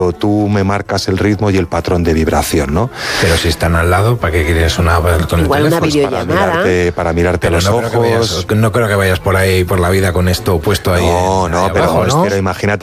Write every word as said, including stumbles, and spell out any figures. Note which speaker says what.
Speaker 1: tú me marcas el ritmo y el patrón de vibración, ¿no?
Speaker 2: Pero si están al lado, ¿para qué quieres una con el
Speaker 3: Igual una
Speaker 2: teléfono?
Speaker 1: Para
Speaker 3: videollamada.
Speaker 1: mirarte, para mirarte
Speaker 2: Pero
Speaker 1: los
Speaker 2: no
Speaker 1: ojos.
Speaker 2: creo, que vayas, no creo que vayas por ahí, por la vida con esto puesto ahí.
Speaker 1: No,
Speaker 2: ahí
Speaker 1: no,
Speaker 2: abajo,
Speaker 1: pero,
Speaker 2: ¿no?
Speaker 1: pero imagínate